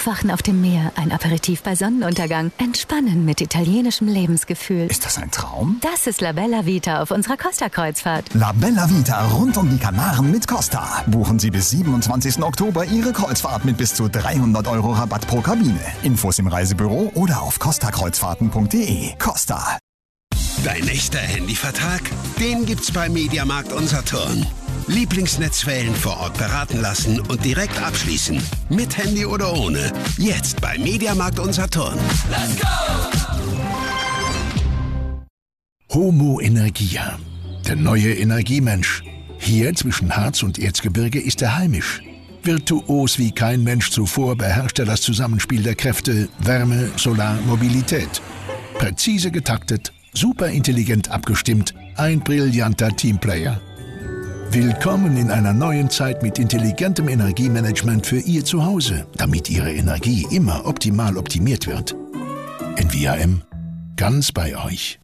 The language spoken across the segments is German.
Aufwachen auf dem Meer, ein Aperitif bei Sonnenuntergang, Entspannen mit italienischem Lebensgefühl. Ist das ein Traum? Das ist La Bella Vita auf unserer Costa-Kreuzfahrt. La Bella Vita rund um die Kanaren mit Costa. Buchen Sie bis 27. Oktober Ihre Kreuzfahrt mit bis zu 300 € Rabatt pro Kabine. Infos im Reisebüro oder auf costakreuzfahrten.de. Costa. Dein echter Handyvertrag? Den gibt's bei Mediamarkt Unsaturn. Lieblingsnetzwellen vor Ort beraten lassen und direkt abschließen. Mit Handy oder ohne. Jetzt bei Mediamarkt Unsaturn. Let's go! Homo Energia, der neue Energiemensch. Hier zwischen Harz und Erzgebirge ist er heimisch. Virtuos wie kein Mensch zuvor beherrscht er das Zusammenspiel der Kräfte Wärme, Solar, Mobilität. Präzise getaktet, super intelligent abgestimmt, ein brillanter Teamplayer. Willkommen in einer neuen Zeit mit intelligentem Energiemanagement für Ihr Zuhause, damit Ihre Energie immer optimal optimiert wird. NVIM, ganz bei euch.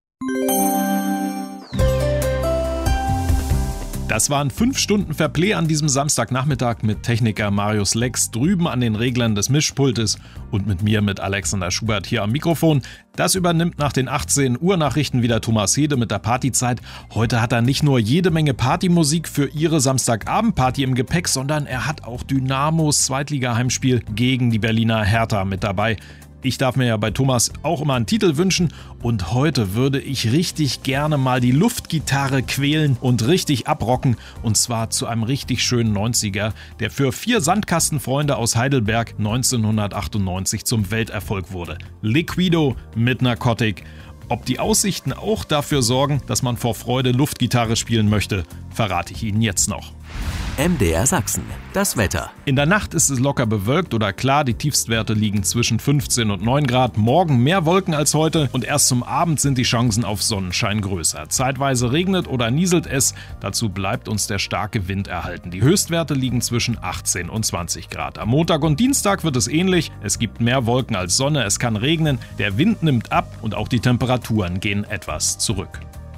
Das waren 5 Stunden Fairplay an diesem Samstagnachmittag mit Techniker Marius Lex drüben an den Reglern des Mischpultes und mit mir, mit Alexander Schubert hier am Mikrofon. Das übernimmt nach den 18 Uhr Nachrichten wieder Thomas Hede mit der Partyzeit. Heute hat er nicht nur jede Menge Partymusik für Ihre Samstagabendparty im Gepäck, sondern er hat auch Dynamos Zweitliga-Heimspiel gegen die Berliner Hertha mit dabei. Ich darf mir ja bei Thomas auch immer einen Titel wünschen und heute würde ich richtig gerne mal die Luftgitarre quälen und richtig abrocken und zwar zu einem richtig schönen 90er, der für 4 Sandkastenfreunde aus Heidelberg 1998 zum Welterfolg wurde. Liquido mit Narcotic. Ob die Aussichten auch dafür sorgen, dass man vor Freude Luftgitarre spielen möchte, verrate ich Ihnen jetzt noch. MDR Sachsen, das Wetter. In der Nacht ist es locker bewölkt oder klar, die Tiefstwerte liegen zwischen 15 und 9 Grad. Morgen mehr Wolken als heute und erst zum Abend sind die Chancen auf Sonnenschein größer. Zeitweise regnet oder nieselt es, dazu bleibt uns der starke Wind erhalten. Die Höchstwerte liegen zwischen 18 und 20 Grad. Am Montag und Dienstag wird es ähnlich. Es gibt mehr Wolken als Sonne, es kann regnen, der Wind nimmt ab und auch die Temperaturen gehen etwas zurück.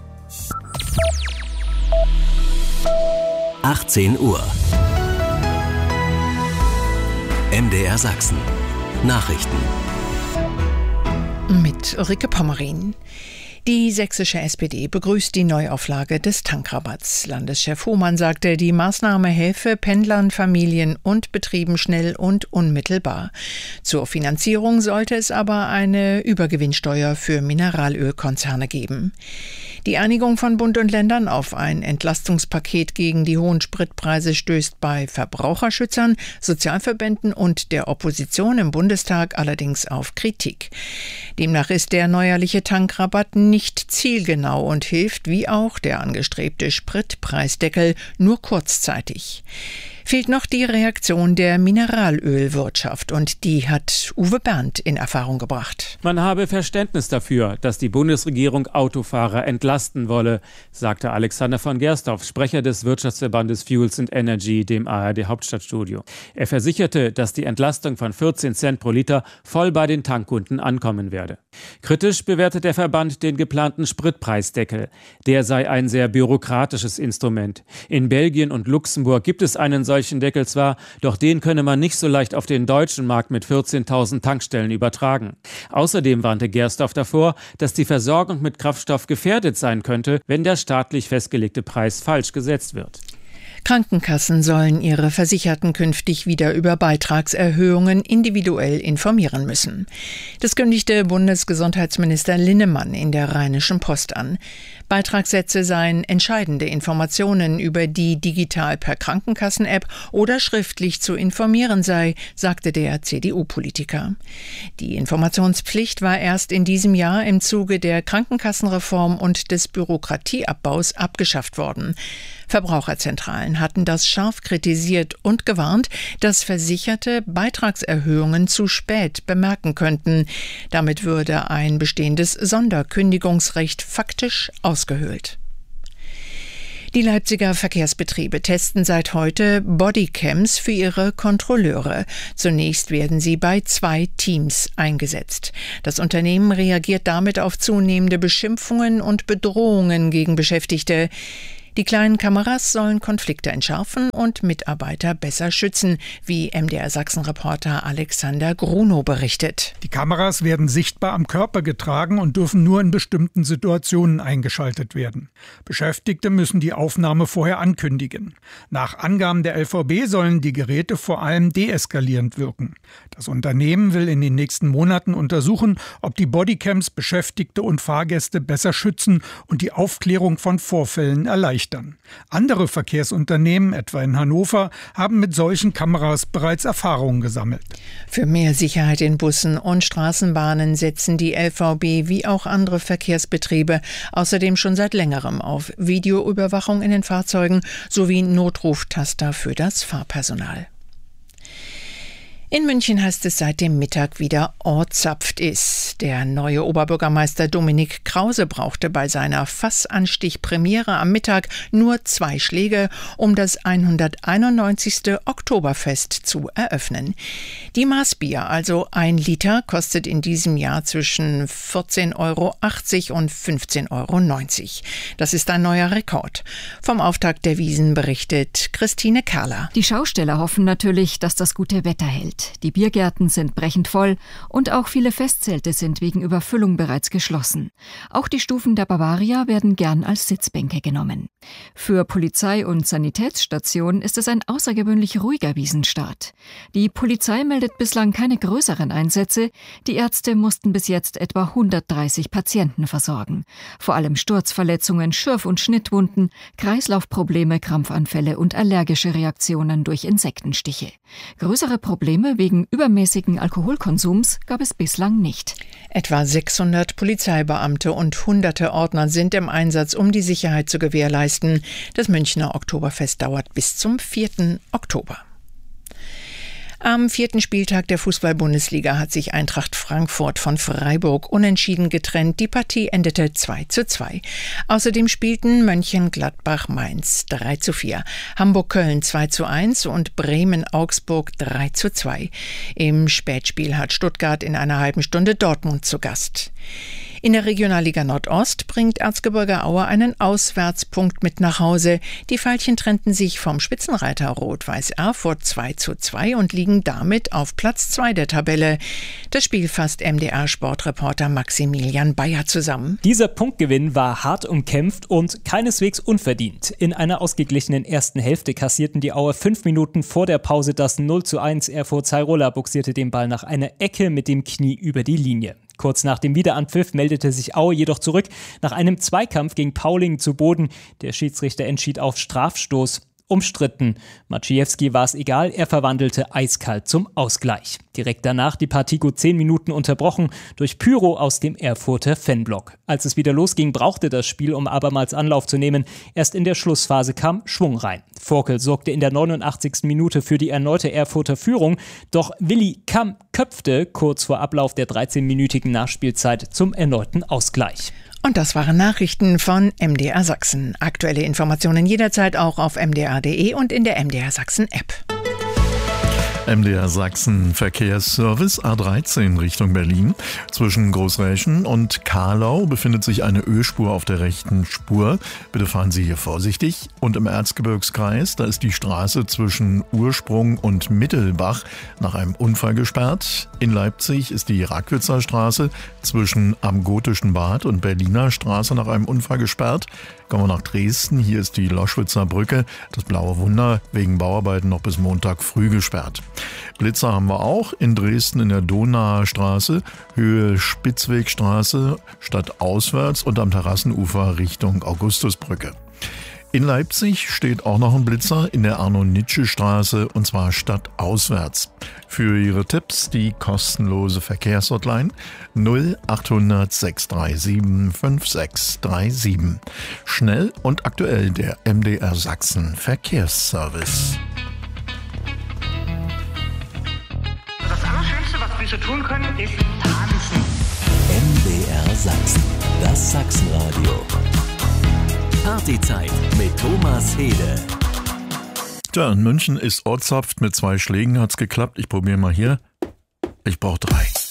18 Uhr. MDR Sachsen. Nachrichten. Mit Ulrike Pommerin. Die sächsische SPD begrüßt die Neuauflage des Tankrabatts. Landeschef Hohmann sagte, die Maßnahme helfe Pendlern, Familien und Betrieben schnell und unmittelbar. Zur Finanzierung sollte es aber eine Übergewinnsteuer für Mineralölkonzerne geben. Die Einigung von Bund und Ländern auf ein Entlastungspaket gegen die hohen Spritpreise stößt bei Verbraucherschützern, Sozialverbänden und der Opposition im Bundestag allerdings auf Kritik. Demnach ist der neuerliche Tankrabatt nicht zielgenau und hilft, wie auch der angestrebte Spritpreisdeckel, nur kurzzeitig. Fehlt noch die Reaktion der Mineralölwirtschaft und die hat Uwe Berndt in Erfahrung gebracht. Man habe Verständnis dafür, dass die Bundesregierung Autofahrer entlasten wolle, sagte Alexander von Gersdorf, Sprecher des Wirtschaftsverbandes Fuels and Energy, dem ARD Hauptstadtstudio. Er versicherte, dass die Entlastung von 14 Cent pro Liter voll bei den Tankkunden ankommen werde. Kritisch bewertet der Verband den geplanten Spritpreisdeckel. Der sei ein sehr bürokratisches Instrument. In Belgien und Luxemburg gibt es einen solchen Deckel zwar, doch den könne man nicht so leicht auf den deutschen Markt mit 14.000 Tankstellen übertragen. Außerdem warnte Gersdorf davor, dass die Versorgung mit Kraftstoff gefährdet sein könnte, wenn der staatlich festgelegte Preis falsch gesetzt wird. Krankenkassen sollen ihre Versicherten künftig wieder über Beitragserhöhungen individuell informieren müssen. Das kündigte Bundesgesundheitsminister Linnemann in der Rheinischen Post an. Beitragssätze seien entscheidende Informationen, über die digital per Krankenkassen-App oder schriftlich zu informieren sei, sagte der CDU-Politiker. Die Informationspflicht war erst in diesem Jahr im Zuge der Krankenkassenreform und des Bürokratieabbaus abgeschafft worden. Verbraucherzentralen hatten das scharf kritisiert und gewarnt, dass Versicherte Beitragserhöhungen zu spät bemerken könnten. Damit würde ein bestehendes Sonderkündigungsrecht faktisch ausgehöhlt. Die Leipziger Verkehrsbetriebe testen seit heute Bodycams für ihre Kontrolleure. Zunächst werden sie bei 2 Teams eingesetzt. Das Unternehmen reagiert damit auf zunehmende Beschimpfungen und Bedrohungen gegen Beschäftigte. Die kleinen Kameras sollen Konflikte entschärfen und Mitarbeiter besser schützen, wie MDR Sachsen-Reporter Alexander Grunow berichtet. Die Kameras werden sichtbar am Körper getragen und dürfen nur in bestimmten Situationen eingeschaltet werden. Beschäftigte müssen die Aufnahme vorher ankündigen. Nach Angaben der LVB sollen die Geräte vor allem deeskalierend wirken. Das Unternehmen will in den nächsten Monaten untersuchen, ob die Bodycams Beschäftigte und Fahrgäste besser schützen und die Aufklärung von Vorfällen erleichtern. Andere Verkehrsunternehmen, etwa in Hannover, haben mit solchen Kameras bereits Erfahrungen gesammelt. Für mehr Sicherheit in Bussen und Straßenbahnen setzen die LVB wie auch andere Verkehrsbetriebe außerdem schon seit längerem auf Videoüberwachung in den Fahrzeugen sowie Notruftaster für das Fahrpersonal. In München heißt es seit dem Mittag wieder Ortssaft ist. Der neue Oberbürgermeister Dominik Krause brauchte bei seiner Fassanstich-Premiere am Mittag nur 2 Schläge, um das 191. Oktoberfest zu eröffnen. Die Maßbier, also 1 Liter, kostet in diesem Jahr zwischen 14,80 € und 15,90 €. Das ist ein neuer Rekord. Vom Auftakt der Wiesn berichtet Christine Kerler. Die Schausteller hoffen natürlich, dass das gute Wetter hält. Die Biergärten sind brechend voll und auch viele Festzelte sind wegen Überfüllung bereits geschlossen. Auch die Stufen der Bavaria werden gern als Sitzbänke genommen. Für Polizei und Sanitätsstation ist es ein außergewöhnlich ruhiger Wiesenstart. Die Polizei meldet bislang keine größeren Einsätze. Die Ärzte mussten bis jetzt etwa 130 Patienten versorgen. Vor allem Sturzverletzungen, Schürf- und Schnittwunden, Kreislaufprobleme, Krampfanfälle und allergische Reaktionen durch Insektenstiche. Größere Probleme wegen übermäßigen Alkoholkonsums gab es bislang nicht. Etwa 600 Polizeibeamte und hunderte Ordner sind im Einsatz, um die Sicherheit zu gewährleisten. Das Münchner Oktoberfest dauert bis zum 4. Oktober. Am 4. Spieltag der Fußball-Bundesliga hat sich Eintracht Frankfurt von Freiburg unentschieden getrennt. Die Partie endete 2:2. Außerdem spielten Mönchengladbach-Mainz 3:4, Hamburg-Köln 2:1 und Bremen-Augsburg 3:2. Im Spätspiel hat Stuttgart in einer halben Stunde Dortmund zu Gast. In der Regionalliga Nordost bringt Erzgebirge Aue einen Auswärtspunkt mit nach Hause. Die Veilchen trennten sich vom Spitzenreiter Rot-Weiß Erfurt 2:2 und liegen damit auf Platz 2 der Tabelle. Das Spiel fasst MDR-Sportreporter Maximilian Bayer zusammen. Dieser Punktgewinn war hart umkämpft und keineswegs unverdient. In einer ausgeglichenen ersten Hälfte kassierten die Auer 5 Minuten vor der Pause das 0:1. Erfurt Zairola buxierte den Ball nach einer Ecke mit dem Knie über die Linie. Kurz nach dem Wiederanpfiff meldete sich Aue jedoch zurück. Nach einem Zweikampf ging Pauling zu Boden. Der Schiedsrichter entschied auf Strafstoß. Umstritten. Maciejewski war es egal, er verwandelte eiskalt zum Ausgleich. Direkt danach die Partie gut 10 Minuten unterbrochen durch Pyro aus dem Erfurter Fanblock. Als es wieder losging, brauchte das Spiel, um abermals Anlauf zu nehmen. Erst in der Schlussphase kam Schwung rein. Vorkel sorgte in der 89. Minute für die erneute Erfurter Führung, doch Willi Kamm köpfte kurz vor Ablauf der 13-minütigen Nachspielzeit zum erneuten Ausgleich. Und das waren Nachrichten von MDR Sachsen. Aktuelle Informationen jederzeit auch auf mdr.de und in der MDR Sachsen App. MDR Sachsen Verkehrsservice A13 Richtung Berlin. Zwischen Großräschen und Kahlau befindet sich eine Ölspur auf der rechten Spur. Bitte fahren Sie hier vorsichtig. Und im Erzgebirgskreis, da ist die Straße zwischen Ursprung und Mittelbach nach einem Unfall gesperrt. In Leipzig ist die Rackwitzer Straße zwischen Am Gotischen Bad und Berliner Straße nach einem Unfall gesperrt. Kommen wir nach Dresden. Hier ist die Loschwitzer Brücke, das Blaue Wunder, wegen Bauarbeiten noch bis Montag früh gesperrt. Blitzer haben wir auch in Dresden in der Donauer Straße, Höhe Spitzwegstraße, stadtauswärts und am Terrassenufer Richtung Augustusbrücke. In Leipzig steht auch noch ein Blitzer in der Arno-Nitsche-Straße und zwar stadtauswärts. Für Ihre Tipps die kostenlose Verkehrshotline 0800 637 5637. Schnell und aktuell der MDR Sachsen Verkehrsservice. Das Allerschönste, was wir so tun können, ist tanzen. MDR Sachsen, das Sachsenradio. Partyzeit mit Thomas Hede. Tja, in München ist Ortssaft mit 2 Schlägen, hat's geklappt. Ich probiere mal hier. Ich brauche 3.